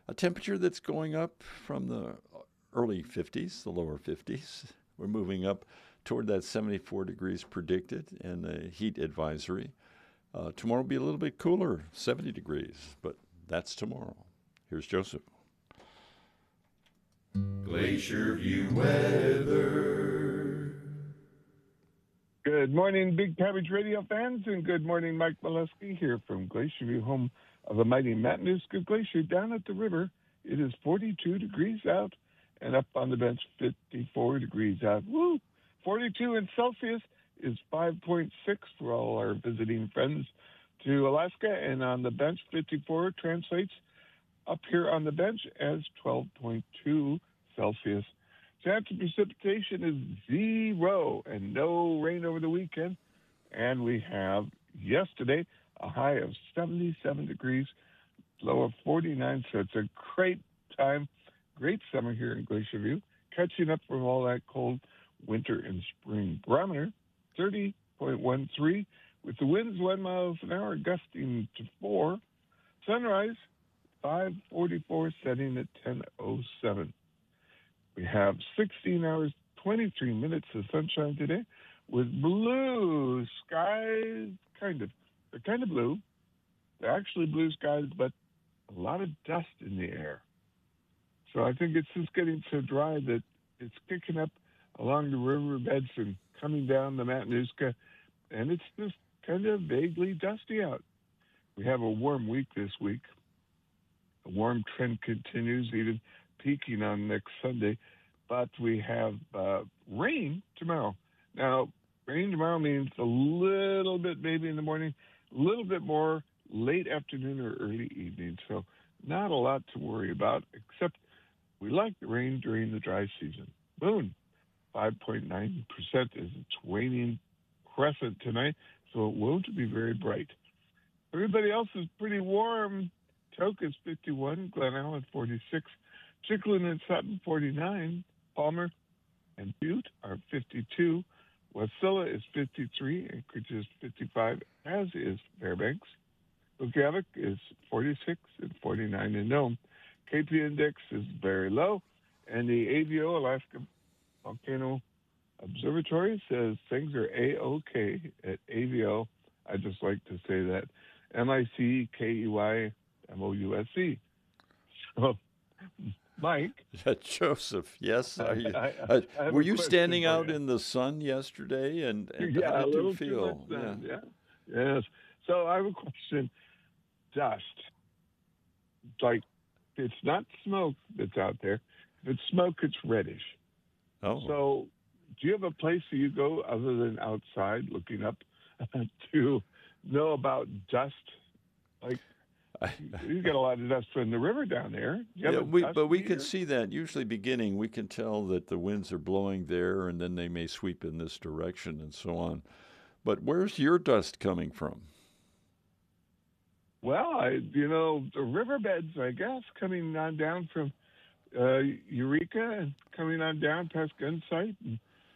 A temperature that's going up from the early 50s, the lower 50s. We're moving up toward that 74 degrees predicted and a heat advisory. Tomorrow will be a little bit cooler, 70 degrees, but that's tomorrow. Here's Joseph. Glacier View weather. Good morning, Big Cabbage Radio fans, and good morning, Mike Molesky here from Glacier View, home of the mighty Matanuska Glacier down at the river. It is 42 degrees out, and up on the bench, 54 degrees out. Woo! 42 in Celsius is 5.6 for all our visiting friends to Alaska, and on the bench, 54 translates up here on the bench as 12.2 Celsius. Chance of precipitation is 0 and no rain over the weekend. And we have yesterday a high of 77 degrees, low of 49. So it's a great time, great summer here in Glacier View, catching up from all that cold winter and spring. Barometer 30.13 with the winds 1 mile an hour gusting to 4. Sunrise 5:44, setting at 10:07. We have 16 hours, 23 minutes of sunshine today with blue skies, They're kind of blue. They're actually blue skies, but a lot of dust in the air. So I think it's just getting so dry that it's kicking up along the riverbeds and coming down the Matanuska, and it's just kind of vaguely dusty out. We have a warm week this week. The warm trend continues, even peaking on next Sunday, but we have rain tomorrow. Now, rain tomorrow means a little bit maybe in the morning, a little bit more late afternoon or early evening. So not a lot to worry about, except we like the rain during the dry season. Moon, 5.9% is its waning crescent tonight, so it won't be very bright. Everybody else is pretty warm. Tok is 51, Glen Allen 46, Chicklin and Sutton 49, Palmer and Butte are 52, Wasilla is 53, Anchorage is 55, as is Fairbanks. Ukavik is 46 and 49 in Nome. KP index is very low, and the AVO, Alaska Volcano Observatory, says things are A-OK at AVO. I just like to say that. MICKEYMOUSE. So, Mike. Joseph, yes. I have Were a you question standing for out you. in the sun yesterday? And Yeah, how a did you little too feel? much sun. Yeah. Yes. So I have a question. Dust. Like, it's not smoke that's out there. If it's smoke, it's reddish. Oh. So do you have a place that you go other than outside looking up to know about dust? Like, you get a lot of dust from the river down there. Yeah, we meter? can see that usually beginning. We can tell that the winds are blowing there, and then they may sweep in this direction and so on. But where's your dust coming from? Well, the riverbeds, I guess, coming on down from Eureka and coming on down past Gunsight. And,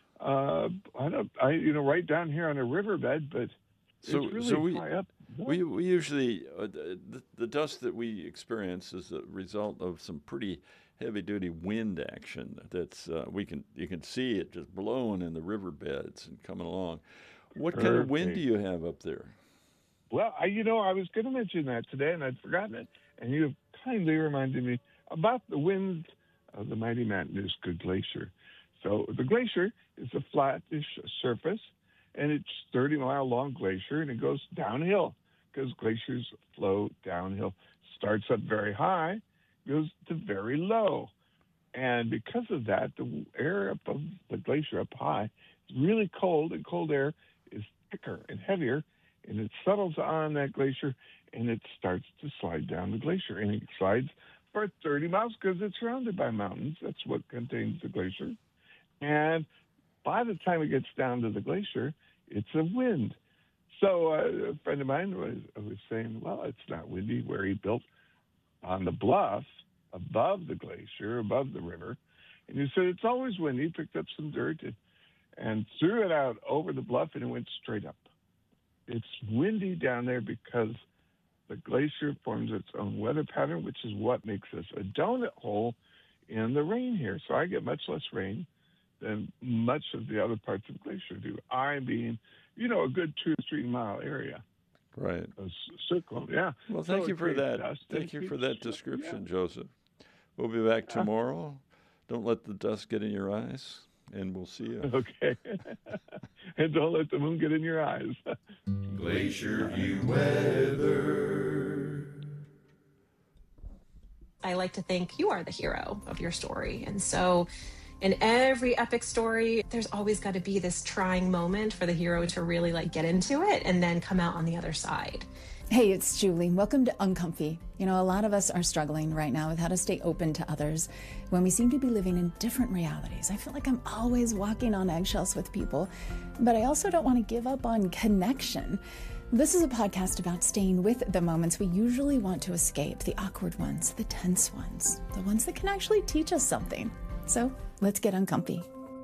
right down here on a riverbed, but it's really high up. We usually the dust that we experience is a result of some pretty heavy-duty wind action. That's you can see it just blowing in the riverbeds and coming along. What kind of wind do you have up there? Well, I was going to mention that today, and I'd forgotten it, and you have kindly reminded me about the winds of the mighty Matanuska Glacier. So the glacier is a flattish surface, and it's 30-mile-long glacier, and it goes downhill because glaciers flow downhill. Starts up very high, goes to very low. And because of that, the air above the glacier up high is really cold, and cold air is thicker and heavier, and it settles on that glacier, and it starts to slide down the glacier. And it slides for 30 miles because it's surrounded by mountains. That's what contains the glacier. And by the time it gets down to the glacier, it's a wind. So a friend of mine was saying, well, it's not windy where he built on the bluff above the glacier, above the river. And he said, it's always windy. He picked up some dirt and threw it out over the bluff, and it went straight up. It's windy down there because the glacier forms its own weather pattern, which is what makes us a donut hole in the rain here. So I get much less rain than much of the other parts of Glacier do. I being, a good 2 or 3 mile area. Right. A circle, yeah. Well, thank you for that. Thank you for that description, Joseph. We'll be back tomorrow. Don't let the dust get in your eyes, and we'll see you. Okay. And don't let the moon get in your eyes. Glacier View weather. I like to think you are the hero of your story. And so in every epic story, there's always got to be this trying moment for the hero to really get into it and then come out on the other side. Hey, it's Julie. Welcome to Uncomfy. A lot of us are struggling right now with how to stay open to others when we seem to be living in different realities. I feel like I'm always walking on eggshells with people, but I also don't want to give up on connection. This is a podcast about staying with the moments we usually want to escape, the awkward ones, the tense ones, the ones that can actually teach us something. So let's get uncomfy.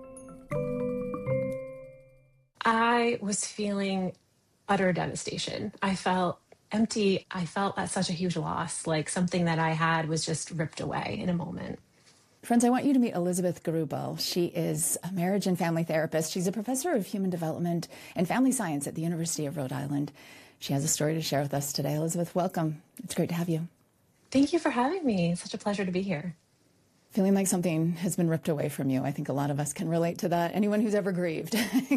I was feeling utter devastation. I felt empty. I felt at such a huge loss, like something that I had was just ripped away in a moment. Friends, I want you to meet Elizabeth Grubel. She is a marriage and family therapist. She's a professor of human development and family science at the University of Rhode Island. She has a story to share with us today. Elizabeth, welcome. It's great to have you. Thank you for having me. It's such a pleasure to be here. Feeling like something has been ripped away from you. I think a lot of us can relate to that. Anyone who's ever grieved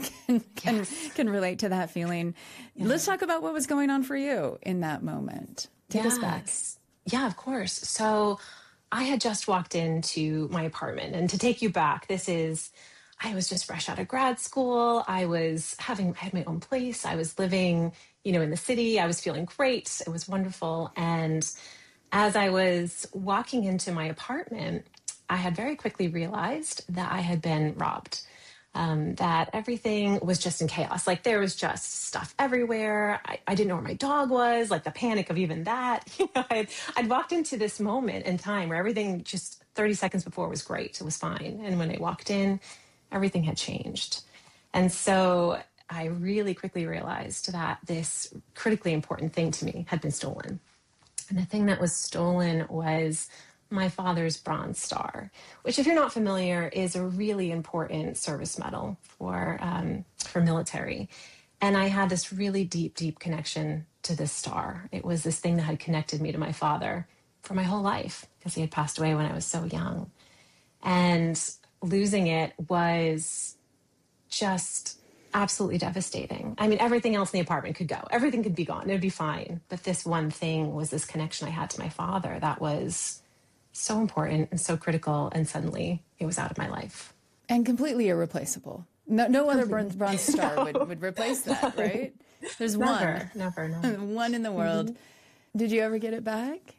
can relate to that feeling. Yes. Let's talk about what was going on for you in that moment. Take us back. Yeah, of course. So I had just walked into my apartment, and to take you back, I was just fresh out of grad school. I had my own place. I was living, in the city. I was feeling great. It was wonderful. And as I was walking into my apartment, I had very quickly realized that I had been robbed, that everything was just in chaos. There was just stuff everywhere. I didn't know where my dog was, the panic of even that. I'd walked into this moment in time where everything just 30 seconds before was great. It was fine. And when I walked in, everything had changed. And so I really quickly realized that this critically important thing to me had been stolen. And the thing that was stolen was my father's Bronze Star, which, if you're not familiar, is a really important service medal for military. And I had this really deep, deep connection to this star. It was this thing that had connected me to my father for my whole life, because he had passed away when I was so young. And losing it was just absolutely devastating. I mean, everything else in the apartment could go. Everything could be gone. It would be fine. But this one thing was this connection I had to my father that was so important and so critical, and suddenly it was out of my life. And completely irreplaceable. No other Bronze Star would replace that, right? There's never. One in the world. Mm-hmm. Did you ever get it back?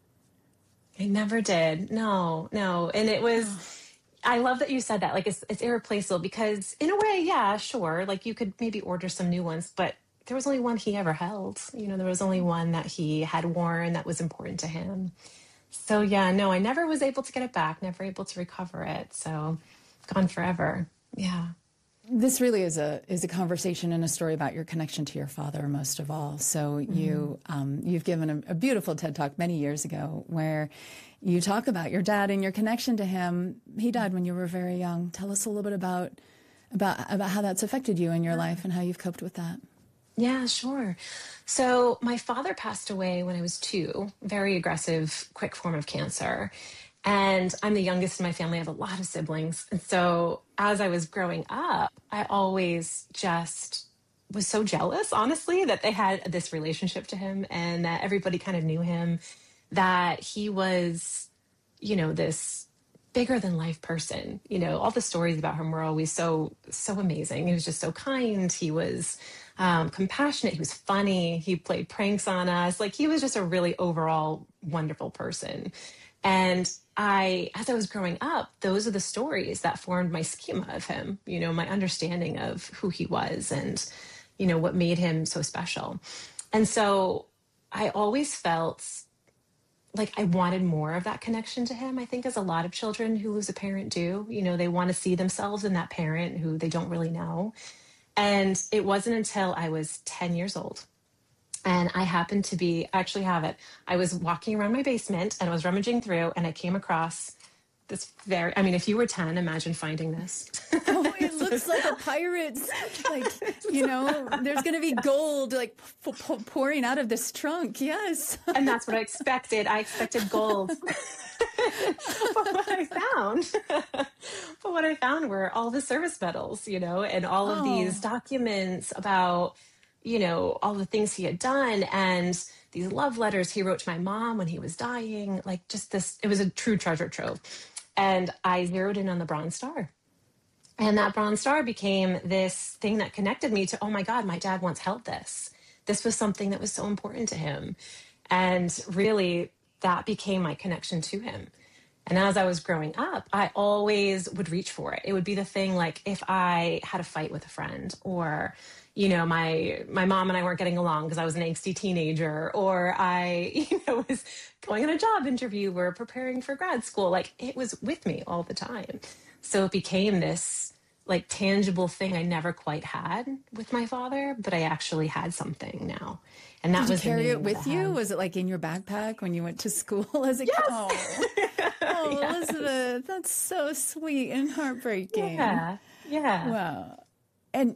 I never did. No. And it was, I love that you said that, it's irreplaceable, because in a way, yeah, sure. You could maybe order some new ones, but there was only one he ever held. There was only one that he had worn that was important to him. So yeah, no, I never was able to get it back, never able to recover it. So gone forever. Yeah. This really is a conversation and a story about your connection to your father, most of all. So you've given a beautiful TED Talk many years ago where you talk about your dad and your connection to him. He died when you were very young. Tell us a little bit about how that's affected you in your life and how you've coped with that. Yeah, sure. So my father passed away when I was 2, very aggressive, quick form of cancer. And I'm the youngest in my family. I have a lot of siblings. And so as I was growing up, I always just was so jealous, honestly, that they had this relationship to him and that everybody kind of knew him, that he was, this bigger than life person. All the stories about him were always so amazing. He was just so kind. He was compassionate. He was funny. He played pranks on us. He was just a really overall wonderful person. And as I was growing up, those are the stories that formed my schema of him, my understanding of who he was and, what made him so special. And so I always felt like I wanted more of that connection to him. I think, as a lot of children who lose a parent do, they want to see themselves in that parent who they don't really know. And it wasn't until I was 10 years old And I happened to be, I actually have it. I was walking around my basement and I was rummaging through and I came across this very, I mean, if you were 10, imagine finding this. Oh, it looks like a pirate's, like, you know, there's going to be gold, like, pouring out of this trunk. Yes. And that's what I expected. I expected gold. But what I found were all the service medals, you know, and all of these documents about, you know, all the things he had done and these love letters he wrote to my mom when he was dying. Like, just this, it was a true treasure trove. And I zeroed in on the Bronze Star. And that Bronze Star became this thing that connected me to, oh my God, my dad once held this. This was something that was so important to him. And really, that became my connection to him. And as I was growing up, I always would reach for it. It would be the thing, like if I had a fight with a friend, or, you know, my mom and I weren't getting along because I was an angsty teenager, or I, you know, was going on a job interview or preparing for grad school. Like, it was with me all the time. So it became this like tangible thing I never quite had with my father, but I actually had something now. And that Did was you carry it with you? Was it like in your backpack when you went to school as a kid? Yes. Oh, Yes. Elizabeth, that's so sweet and heartbreaking. Yeah. Yeah. Wow. And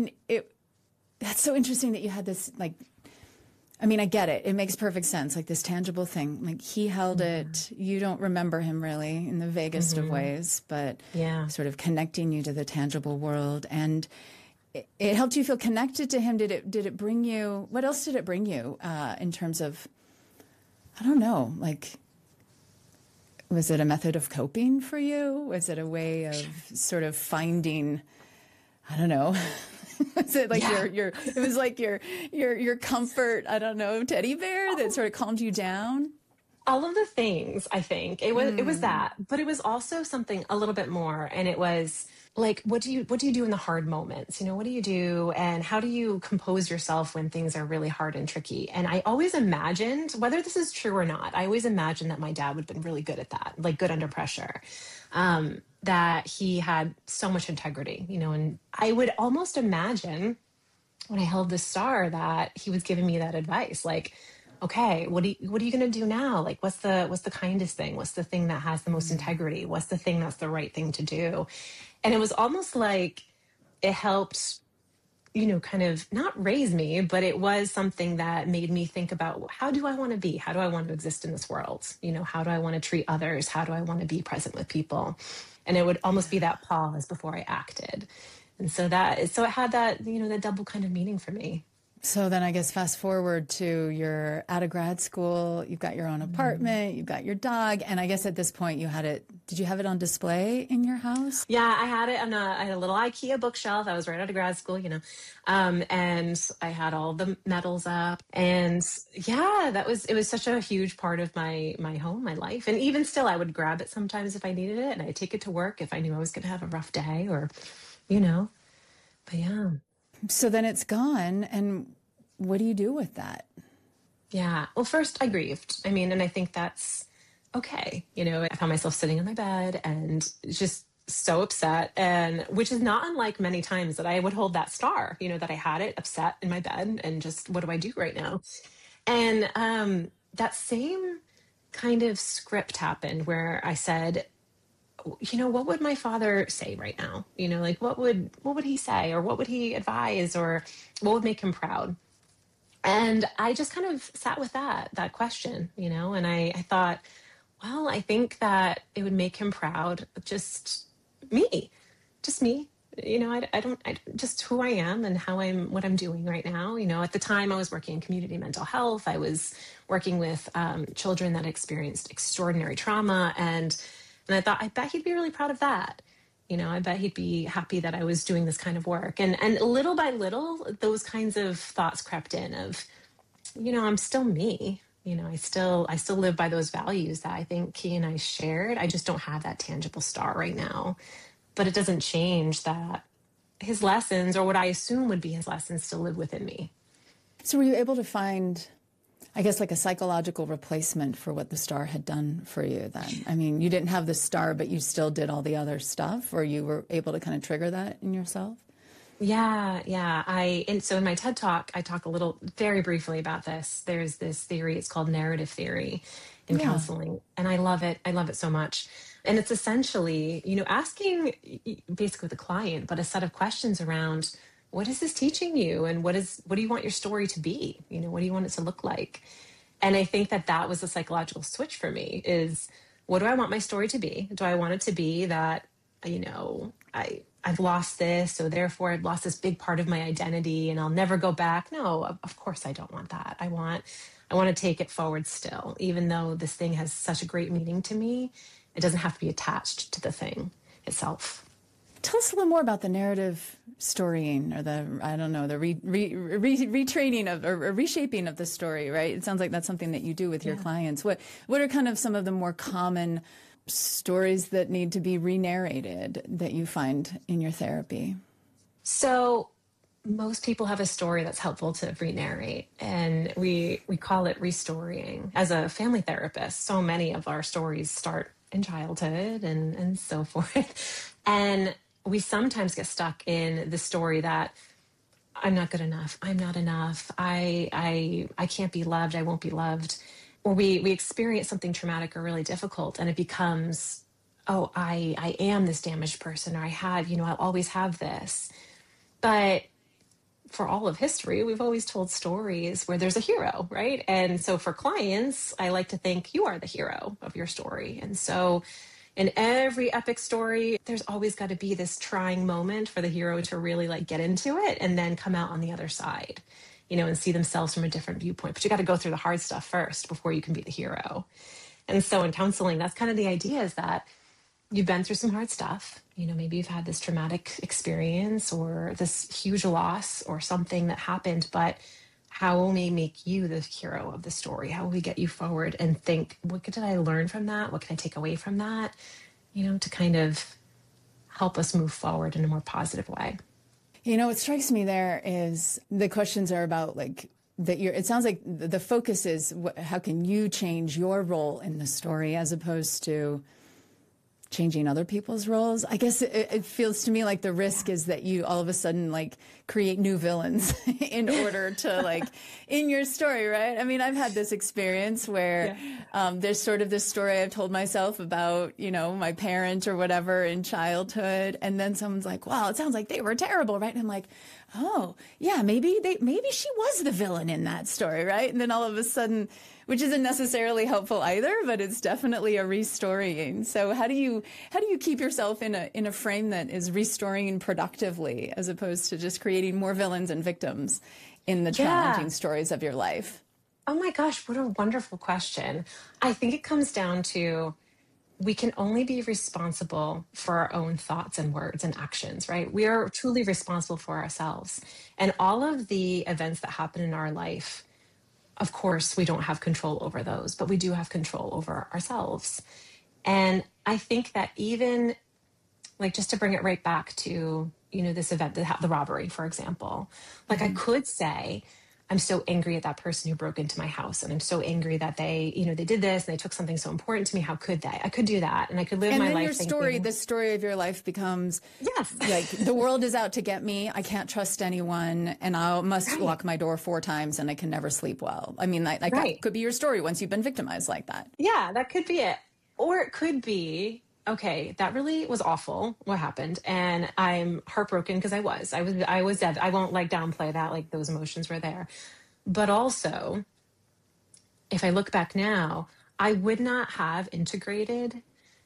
that's so interesting that you had this, like, I mean, I get it. It makes perfect sense. Like this tangible thing, like he held it. You don't remember him really in the vaguest of ways, but sort of connecting you to the tangible world. And it helped you feel connected to him. Did it bring you, what else did it bring you in terms of, I don't know, like, was it a method of coping for you? Was it a way of sort of finding, I don't know, was it like it was like your comfort, I don't know, teddy bear that sort of calmed you down? All of the things, I think. It was that, but it was also something a little bit more. And it was like, what do you do in the hard moments? You know, what do you do and how do you compose yourself when things are really hard and tricky? And I always imagined, whether this is true or not, I always imagined that my dad would have been really good at that, like good under pressure. That he had so much integrity, you know, and I would almost imagine when I held the star that he was giving me that advice, like, okay, what are you going to do now? Like, what's the kindest thing? What's the thing that has the most integrity? What's the thing that's the right thing to do? And it was almost like it helped, you know, kind of not raise me, but it was something that made me think about, how do I want to be? How do I want to exist in this world? You know, how do I want to treat others? How do I want to be present with people? And it would almost be that pause before I acted. And so it had that, you know, that double kind of meaning for me. So then I guess fast forward to you're out of grad school, you've got your own apartment, you've got your dog, and I guess at this point did you have it on display in your house? Yeah, I had it I had a little IKEA bookshelf. I was right out of grad school, you know, and I had all the medals up, and yeah, it was such a huge part of my home, my life. And even still, I would grab it sometimes if I needed it, and I'd take it to work if I knew I was going to have a rough day or, you know, but yeah. So then it's gone, and what do you do with that? Yeah. Well, first I grieved. I mean, and I think that's okay. You know, I found myself sitting on my bed and just so upset, and which is not unlike many times that I would hold that star, you know, that I had it upset in my bed and just, what do I do right now? And that same kind of script happened where I said, you know, what would my father say right now? You know, like what would he say, or what would he advise, or what would make him proud? And I just kind of sat with that question, you know, and I thought, well, I think that it would make him proud. Just me, you know, I just who I am and what I'm doing right now. You know, at the time I was working in community mental health. I was working with children that experienced extraordinary trauma, and I thought, I bet he'd be really proud of that. You know, I bet he'd be happy that I was doing this kind of work. And little by little, those kinds of thoughts crept in of, you know, I'm still me. You know, I still live by those values that I think he and I shared. I just don't have that tangible star right now. But it doesn't change that his lessons, or what I assume would be his lessons, still live within me. So were you able to find, I guess, like a psychological replacement for what the star had done for you then? I mean, you didn't have the star, but you still did all the other stuff, or you were able to kind of trigger that in yourself? Yeah. And so in my TED Talk, I talk a little very briefly about this. There's this theory, it's called narrative theory in Yeah. counseling. And I love it. I love it so much. And it's essentially, asking basically the client, but a set of questions around what is this teaching you? And what do you want your story to be? What do you want it to look like? And I think that was a psychological switch for me is what do I want my story to be? Do I want it to be that, I've lost this, so therefore I've lost this big part of my identity and I'll never go back? No, of course I don't want that. I want to take it forward still, even though this thing has such a great meaning to me. It doesn't have to be attached to the thing itself. Tell us a little more about the narrative storying, or the retraining of or reshaping of the story, right? It sounds like that's something that you do with your clients. What are kind of some of the more common stories that need to be re-narrated that you find in your therapy? So most people have a story that's helpful to re-narrate, and we call it restorying. As a family therapist, so many of our stories start in childhood and so forth. And we sometimes get stuck in the story that I'm not good enough, I'm not enough, I can't be loved, I won't be loved. Or we experience something traumatic or really difficult, and it becomes, oh, I am this damaged person, or I'll always have this. But for all of history, we've always told stories where there's a hero, right? And so for clients, I like to think you are the hero of your story. And so in every epic story, there's always got to be this trying moment for the hero to really get into it and then come out on the other side, and see themselves from a different viewpoint. But you got to go through the hard stuff first before you can be the hero. And so in counseling, that's kind of the idea, is that you've been through some hard stuff. Maybe you've had this traumatic experience or this huge loss or something that happened, but how will we make you the hero of the story? How will we get you forward and think, what did I learn from that? What can I take away from that? To kind of help us move forward in a more positive way. What strikes me there is the questions are about it sounds like the focus is how can you change your role in the story as opposed to changing other people's roles. I guess it feels to me like the risk is that you all of a sudden create new villains in order to in your story, right? I mean, I've had this experience where there's sort of this story I've told myself about, my parent or whatever in childhood. And then someone's like, wow, it sounds like they were terrible, right? And I'm like, oh, yeah, maybe she was the villain in that story, right? And then all of a sudden, which isn't necessarily helpful either, but it's definitely a restorying. So how do you keep yourself in a frame that is restoring productively as opposed to just creating more villains and victims in the challenging stories of your life? Oh my gosh, what a wonderful question. I think it comes down to we can only be responsible for our own thoughts and words and actions, right? We are truly responsible for ourselves. And all of the events that happen in our life, of course, we don't have control over those, but we do have control over ourselves. And I think that even just to bring it right back to, this event, the robbery, for example, I could say, I'm so angry at that person who broke into my house. And I'm so angry that they did this and they took something so important to me. How could they? I could do that. And I could live my life. And then your story, the story of your life becomes, the world is out to get me. I can't trust anyone. And I must lock my door 4 times and I can never sleep well. I mean, that could be your story once you've been victimized like that. Yeah, that could be it. Or it could be, okay, that really was awful, what happened. And I'm heartbroken because I was dead. I won't downplay that, those emotions were there. But also, if I look back now, I would not have integrated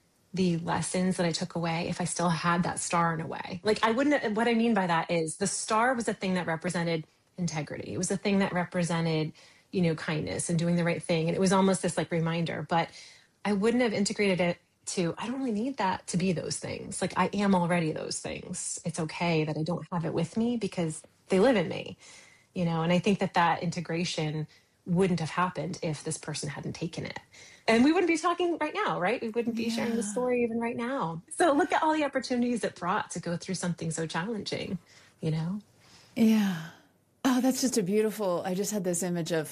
the lessons that I took away if I still had that star in a way. I wouldn't, what I mean by that is the star was a thing that represented integrity. It was a thing that represented, kindness and doing the right thing. And it was almost this reminder, but I wouldn't have integrated it to, I don't really need that to be those things. I am already those things. It's okay that I don't have it with me because they live in me, and I think that integration wouldn't have happened if this person hadn't taken it. And we wouldn't be talking right now, right? We wouldn't be sharing the story even right now. So look at all the opportunities it brought to go through something so challenging, Yeah. Oh, that's just I just had this image of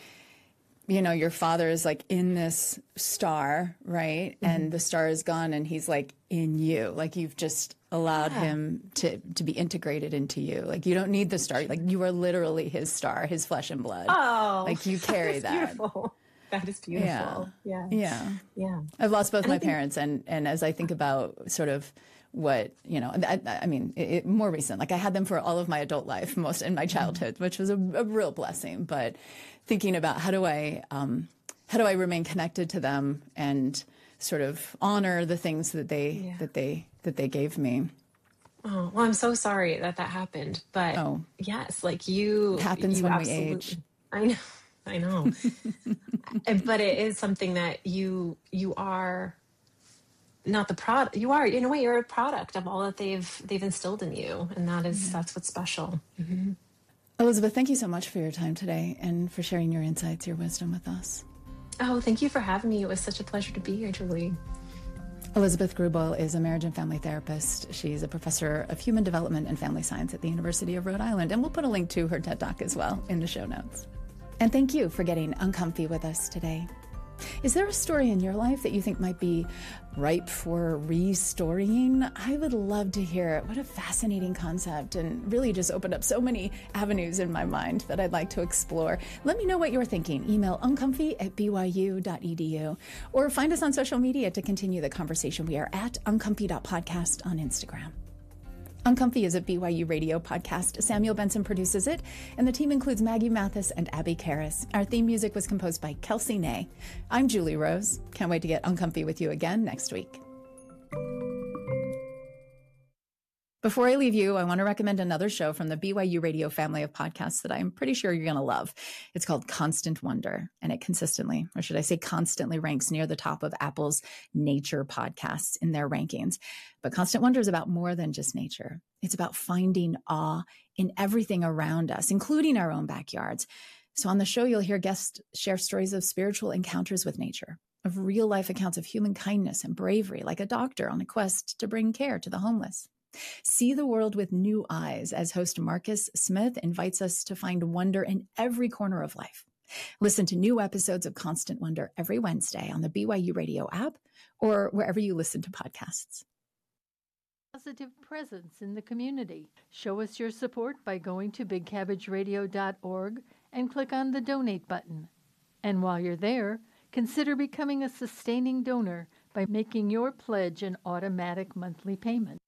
your father is in this star, right? Mm-hmm. And the star is gone and he's in you. You've just allowed him to be integrated into you. Like, you don't need the star. Like, you are literally his star, his flesh and blood. Oh, like, you carry that. Beautiful. That is beautiful. Yeah. Yeah. I've lost both my parents, and as I think about sort of what, I mean, more recent, like I had them for all of my adult life, most in my childhood, which was a real blessing. But thinking about how do I remain connected to them and sort of honor the things that they gave me. Oh, well, I'm so sorry that happened. But yes, like it happens when we age. I know. But it is something that you are not the product. You are, in a way, you're a product of all that they've instilled in you. And that's what's special. Mm-hmm. Elizabeth, thank you so much for your time today and for sharing your insights, your wisdom with us. Oh, thank you for having me. It was such a pleasure to be here, Julie. Elizabeth Grubel is a marriage and family therapist. She's a professor of human development and family science at the University of Rhode Island. And we'll put a link to her TED Talk as well in the show notes. And thank you for getting uncomfy with us today. Is there a story in your life that you think might be ripe for restorying? I would love to hear it. What a fascinating concept, and really just opened up so many avenues in my mind that I'd like to explore. Let me know what you're thinking. Email uncomfy@byu.edu or find us on social media to continue the conversation. We are at uncomfy.podcast on Instagram. Uncomfy is a BYU radio podcast. Samuel Benson produces it, and the team includes Maggie Mathis and Abby Karras. Our theme music was composed by Kelsey Ney. I'm Julie Rose. Can't wait to get uncomfy with you again next week. Before I leave you, I want to recommend another show from the BYU Radio family of podcasts that I'm pretty sure you're going to love. It's called Constant Wonder, and it consistently, or should I say constantly, ranks near the top of Apple's nature podcasts in their rankings. But Constant Wonder is about more than just nature. It's about finding awe in everything around us, including our own backyards. So on the show, you'll hear guests share stories of spiritual encounters with nature, of real-life accounts of human kindness and bravery, like a doctor on a quest to bring care to the homeless. See the world with new eyes as host Marcus Smith invites us to find wonder in every corner of life. Listen to new episodes of Constant Wonder every Wednesday on the BYU Radio app or wherever you listen to podcasts. Positive presence in the community. Show us your support by going to bigcabbageradio.org and click on the donate button. And while you're there, consider becoming a sustaining donor by making your pledge an automatic monthly payment.